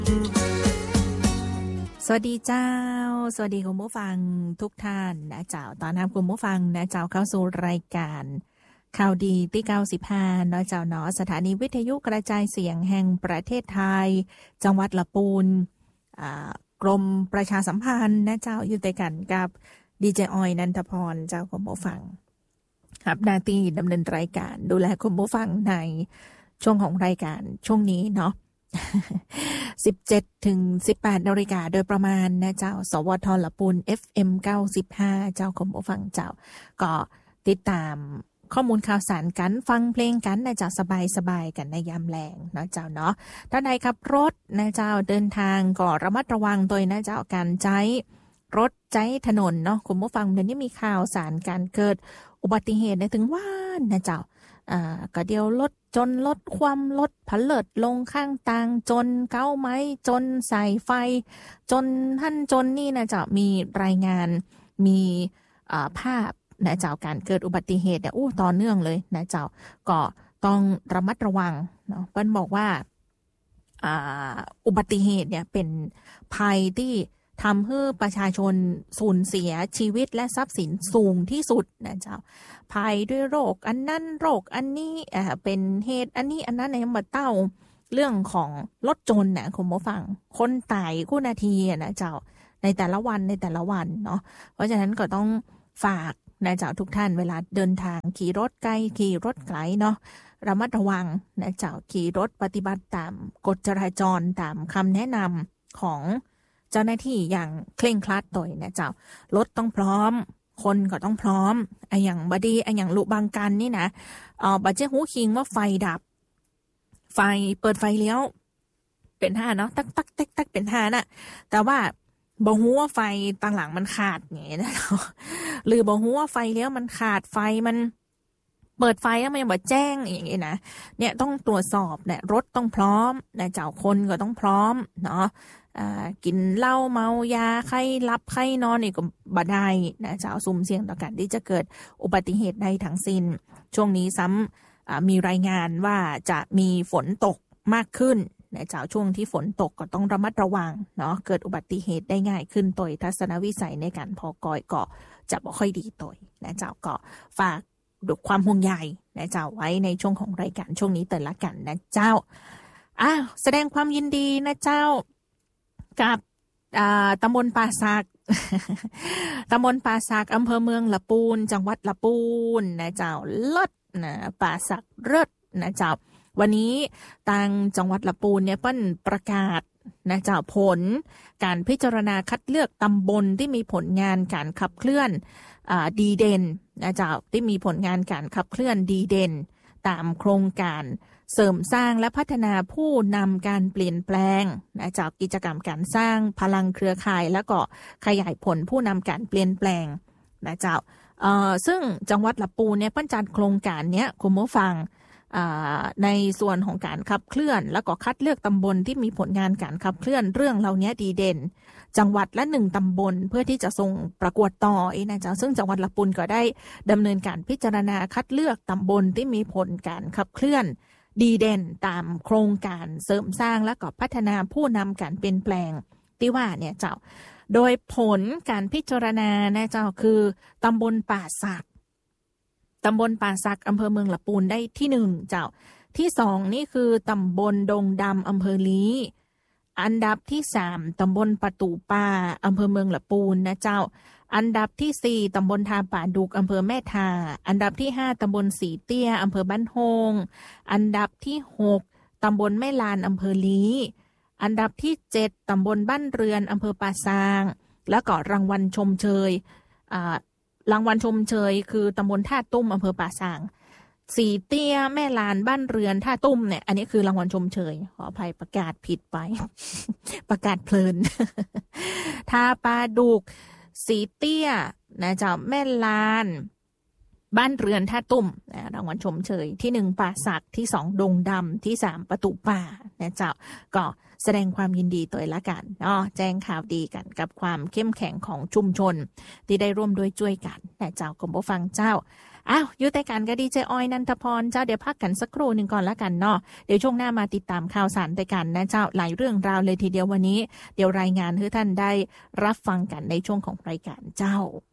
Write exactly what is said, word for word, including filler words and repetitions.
สวัสดีเจ้าสวัสดีคุณผู้ฟังทุกท่านนะเจ้าตอนรับคุณผู้ฟังนะเจ้าเข้าสู่รายการข่าวดีที่เก้าสิบห้าเนาะเจ้าเนาะสถานีวิทยุกระจายเสียงแห่งประเทศไทยจังหวัดละปูนอ่ากรมประชาสัมพันธ์นะเจ้าอยู่ด้วยกันกับดีเจออยนันทพรเจ้าคุณผู้ฟังครับหน้าที่ดำเนินรายการดูแลคุณผู้ฟังในช่วงของรายการช่วงนี้เนาะสิบเจ็ดถึงสิบแปดนาฬิกาโดยประมาณนะเจ้าสวทละปูน เอฟ เอ็ม เก้าสิบห้าเจ้าคุณผู้ฟังเจ้าก็ติดตามข้อมูลข่าวสารกันฟังเพลงกันนะเจ้าสบายๆกันในยามแลงเนาะเจ้าเนาะท่านใดขับรถนะเจ้าเดินทางก็ระมัดระวังโดยนะเจ้าการใช้รถใช้ถนนเนาะคุณผู้ฟังเดี๋ยวนี้มีข่าวสารการเกิดอุบัติเหตุในถึงว่านนะเจ้าอ่าก็เดียวรถจนรถความรถผลิตลงข้างทางจนเก้าไม้จนสายไฟจนท่านจนนี่นะเจ้ามีรายงานมีอ่าภาพนะเจ้าการเกิดอุบัติเหตุเนี่ยอู้ต่อเนื่องเลยนะเจ้าก็ต้องระมัดระวังเนาะเปิ้นบอกว่าอ่าอุบัติเหตุเนี่ยเป็นภัยที่ทำให้ประชาชนสูญเสียชีวิตและทรัพย์สินสูงที่สุดนะเจ้าภัยด้วยโรคอันนั้นโรคอันนี้อ่าเป็นเหตุอันนี้อันนั้นในมาเต้าเรื่องของรถจนนะคุณผู้ฟังคนตายคู่นาทีนะเจ้าในแต่ละวันในแต่ละวันเนาะเพราะฉะนั้นก็ต้องฝากนะเจ้าทุกท่านเวลาเดินทางขี่รถไกลขี่รถไกลเนาะระมัดระวังนะเจ้าขี่รถปฏิบัติตามกฎจราจรตามคำแนะนำของเจ้าหน้าที่อย่างเคร่งครัดโดยนะเจ้ารถต้องพร้อมคนก็ต้องพร้อมไอ้อย่างบดีไอ้อย่างลุบางกันนี่นะเอ่อบัดเจ้หูคิงว่าไฟดับไฟเปิดไฟเลี้ยวเป็นห้าเนาะตักตักตักตักเป็นห้าน่ะแต่ว่าบ่ฮู้ว่าไฟต่างหลังมันขาดอย่างงี้นะหรือบ่ฮู้ว่าไฟเลี้ยวมันขาดไฟมันเปิดไฟแล้วมันยังบ่แจ้งอย่างงี้นะเนี่ยต้องตรวจสอบเนี่ยรถต้องพร้อมนะเจ้าคนก็ต้องพร้อมเนาะอ่ากินเหล้าเมายาไข้หลับไข้นอนนี่ก็บ่ได้นะเจ้าสุ่มเสี่ยงต่อการที่จะเกิดอุบัติเหตุใดทั้งสิ้นช่วงนี้ซ้ำอ่ามีรายงานว่าจะมีฝนตกมากขึ้นนะเจ้าช่วงที่ฝนตกก็ต้องระมัดระวังเนาะเกิดอุบัติเหตุได้ง่ายขึ้นโดยทัศนวิสัยในการพอกอยก็จะบ่ค่อยดีโดยนะเจ้าก็ฝากด้วยความห่วงใยนะเจ้าไว้ในช่วงของรายการช่วงนี้เตือนละกันนะเจ้าอ้าวแสดงความยินดีนะเจ้ากับตำบลป่าสัก ตำบลป่าสักอำเภอเมืองละปูนจังหวัดละปูนนะเจ้าเลิศนะป่าสักเลิศนะเจ้าวันนี้ทางจังหวัดละปูนเนี่ยเปิ้นประกาศนะเจ้าผลการพิจารณาคัดเลือกตำบลที่มีผลงานการขับเคลื่อนดีเด่นนะเจ้าที่มีผลงานการขับเคลื่อนดีเด่นตามโครงการเสริมสร้างและพัฒนาผู้นำการเปลี่ยนแปลงนะจากกิจกรรมการสร้างพลังเครือข่ายและก็ขยายผลผู้นำการเปลี่ยนแปลงนะเจ้าเอ่อซึ่งจังหวัดละปูนเนี่ยเปิ้นจัดโครงการเนี้ยคุณผู้ฟังในส่วนของการขับเคลื่อนแล้วก็คัดเลือกตำบลที่มีผลงานการขับเคลื่อนเรื่องเหล่านี้ดีเด่นจังหวัดละหนึ่งตำบลเพื่อที่จะส่งประกวดต่อนะเจ้าซึ่งจังหวัดละปูนก็ได้ดำเนินการพิจารณาคัดเลือกตำบลที่มีผลการขับเคลื่อนดีเด่นตามโครงการเสริมสร้างและก็พัฒนาผู้นำการเปลี่ยนแปลงที่ว่าเนี่ยเจ้าโดยผลการพิจารณานะเจ้าคือตำบลป่าสักตำบลป่าสักอำเภอเมืองละปูนได้ที่หนึ่งเจ้าที่สองนี่คือตำบลดงดำอำเภอลี้อันดับที่สามตำบลประตูป่าอำเภอเมืองละปูนนะเจ้าอันดับที่สี่ตำบลทาป่าดุกอำเภอแม่ทาอันดับที่ห้าตำบลสีเตี้ยอำเภอบ้านโฮงอันดับที่หกตำบลแม่ลานอำเภอลี้อันดับที่เจ็ดตำบลบ้านเรือนอำเภอป่าซางแล้วก็รางวัลชมเชยอ่ารางวัลชมเชยคือตำบลท่าตุ้มอำเภอป่าซางสีเตี้ยแม่ลานบ้านเรือนท่าตุ้มเนี่ยอันนี้คือรางวัลชมเชยขออภัยประกาศผิดไป ประกาศเพลิน ท่าป่าดุกสีเตี้ยนะเจ้าแม่ลานบ้านเรือนท่าตุ้มนะรางวัลชมเชยที่หนึ่งป่าสักที่สองดงดำที่สามประตูป่านะเจ้าก็แสดงความยินดีตัวละกันเนาะแจ้งข่าวดีกันกับความเข้มแข็งของชุมชนที่ได้ร่วมด้วยช่วยกันนะเจ้ากรมผู้ฟังเจ้าอ้าวอยู่แต่กันก็ดีเจออยนันทพรเจ้าเดี๋ยวพักกันสักครู่หนึ่งก่อนละกันเนาะเดี๋ยวช่วงหน้ามาติดตามข่าวสารไปกันนะเจ้าหลายเรื่องราวเลยทีเดียววันนี้เดี๋ยวรายงานให้ท่านได้รับฟังกันในช่วงของรายการเจ้า